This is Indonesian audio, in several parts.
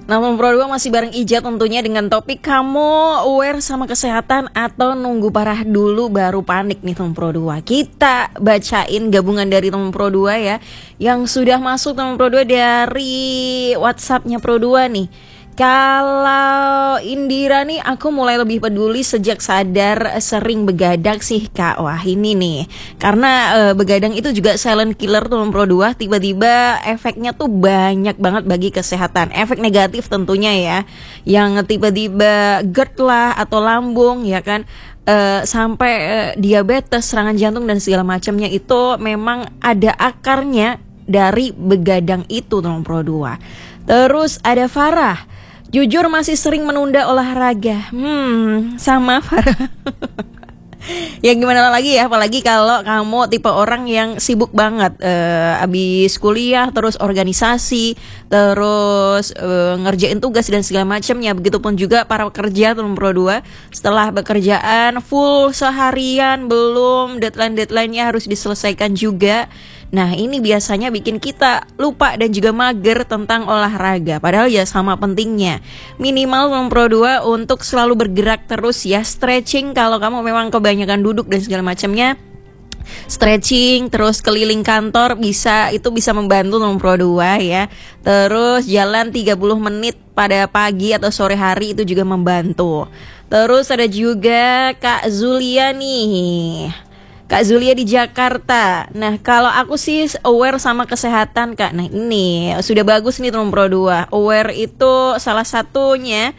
Namun Pro 2 masih bareng Ija tentunya dengan topik kamu aware sama kesehatan atau nunggu parah dulu baru panik nih teman Pro 2. Kita bacain gabungan dari teman Pro 2 ya, yang sudah masuk teman Pro 2 dari WhatsApp-nya Pro 2 nih. Kalau Indira nih, aku mulai lebih peduli sejak sadar sering begadang sih Kak. Wah ini nih, karena begadang itu juga silent killer tuh Pro 2. Tiba-tiba efeknya tuh banyak banget bagi kesehatan. Efek negatif tentunya ya, yang tiba-tiba GERD lah atau lambung ya kan, sampai diabetes, serangan jantung dan segala macamnya itu memang ada akarnya dari begadang itu teman Pro 2. Terus ada Farah, jujur masih sering menunda olahraga. Sama Farah. Ya gimana lagi ya, apalagi kalau kamu tipe orang yang sibuk banget, abis kuliah terus organisasi, terus ngerjain tugas dan segala macamnya. Begitupun juga para pekerja teman Pro 2, setelah bekerjaan full seharian belum deadline-nya harus diselesaikan juga. Nah ini biasanya bikin kita lupa dan juga mager tentang olahraga. Padahal ya sama pentingnya. Minimal teman Pro 2 untuk selalu bergerak terus ya. Stretching kalau kamu memang kebanyakan duduk dan segala macamnya. Stretching terus keliling kantor itu bisa membantu teman Pro 2 ya. Terus jalan 30 menit pada pagi atau sore hari itu juga membantu. Terus ada juga Kak Zulia nih, Kak Zulia di Jakarta. Nah kalau aku sih aware sama kesehatan Kak. Nah ini sudah bagus nih teman Pro 2. Aware itu salah satunya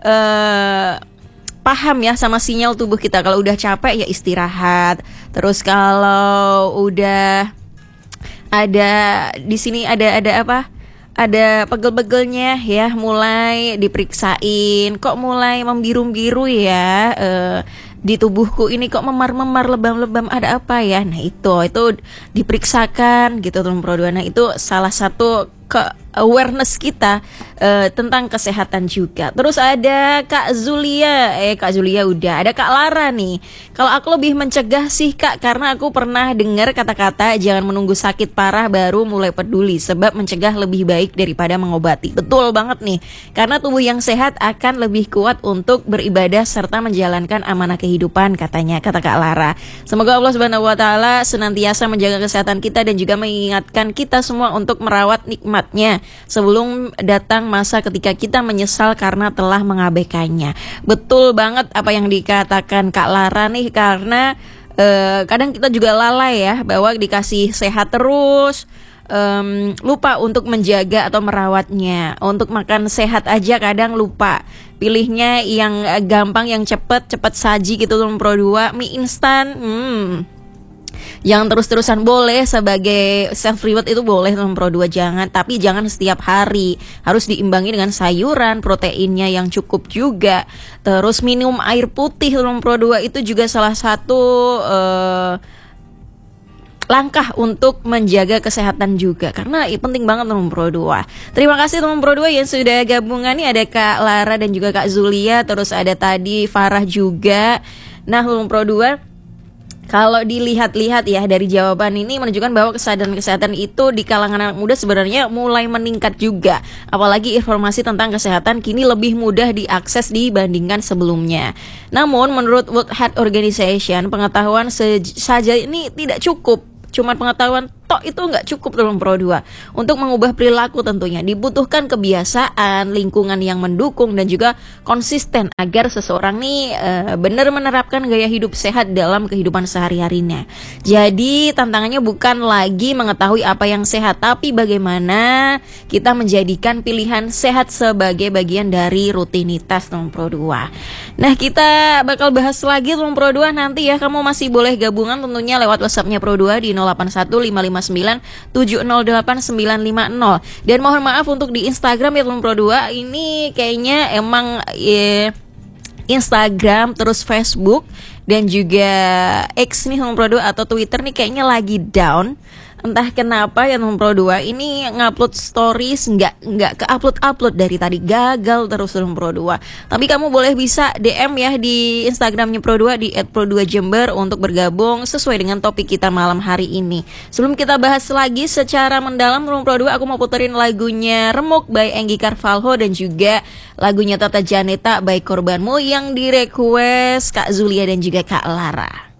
paham ya sama sinyal tubuh kita. Kalau udah capek ya istirahat. Terus kalau udah ada di sini ada apa? Ada pegel-pegelnya ya, mulai diperiksain. Kok mulai membiru-biru ya? Di tubuhku ini kok memar-memar, lebam-lebam, ada apa ya? Nah itu diperiksakan gitu teman Pro 2. Nah itu salah satu awareness kita tentang kesehatan juga. Terus ada Kak Zulia, Kak Zulia udah. Ada Kak Lara nih. Kalau aku lebih mencegah sih Kak, karena aku pernah dengar kata-kata jangan menunggu sakit parah baru mulai peduli, sebab mencegah lebih baik daripada mengobati. Betul banget nih, karena tubuh yang sehat akan lebih kuat untuk beribadah serta menjalankan amanah kehidupan, katanya, kata Kak Lara. Semoga Allah Subhanahu wa taala senantiasa menjaga kesehatan kita dan juga mengingatkan kita semua untuk merawat nikmatnya sebelum datang masa ketika kita menyesal karena telah mengabaikannya. Betul banget apa yang dikatakan Kak Lara nih, karena kadang kita juga lalai ya, bahwa dikasih sehat terus lupa untuk menjaga atau merawatnya. Untuk makan sehat aja kadang lupa, pilihnya yang gampang, yang cepat saji gitu teman Pro 2. Mie instan yang terus-terusan boleh sebagai self reward, itu boleh teman Pro 2, tapi jangan setiap hari. Harus diimbangi dengan sayuran, proteinnya yang cukup juga. Terus minum air putih teman Pro 2 itu juga salah satu langkah untuk menjaga kesehatan juga, karena penting banget teman Pro 2. Terima kasih teman Pro 2 yang sudah gabungan nih, ada Kak Lara dan juga Kak Zulia, terus ada tadi Farah juga. Nah teman Pro 2, kalau dilihat-lihat ya dari jawaban ini menunjukkan bahwa kesadaran kesehatan itu di kalangan anak muda sebenarnya mulai meningkat juga. Apalagi informasi tentang kesehatan kini lebih mudah diakses dibandingkan sebelumnya. Namun menurut World Health Organization, pengetahuan saja ini tidak cukup. Cuma pengetahuan tok itu nggak cukup dalam Pro 2. Untuk mengubah perilaku tentunya dibutuhkan kebiasaan, lingkungan yang mendukung dan juga konsisten agar seseorang nih benar menerapkan gaya hidup sehat dalam kehidupan sehari-harinya. Jadi tantangannya bukan lagi mengetahui apa yang sehat, tapi bagaimana kita menjadikan pilihan sehat sebagai bagian dari rutinitas teman Pro 2. Nah kita bakal bahas lagi teman Pro 2 nanti ya. Kamu masih boleh gabungan tentunya lewat WhatsApp-nya Pro 2 di 081559708950. Dan mohon maaf untuk di Instagram ya teman Pro 2, ini kayaknya emang Instagram terus Facebook dan juga X nih teman Pro 2 atau Twitter nih kayaknya lagi down. Entah kenapa ya Pro 2 ini ngupload stories nggak ke upload dari tadi, gagal terus Pro 2. Tapi kamu boleh bisa DM ya di Instagramnya Pro 2 di @pro2jember untuk bergabung sesuai dengan topik kita malam hari ini. Sebelum kita bahas lagi secara mendalam Pro 2, aku mau puterin lagunya Remuk by Enggi Carvalho dan juga lagunya Tata Janeta by Korbanmu yang direquest Kak Zulia dan juga Kak Lara.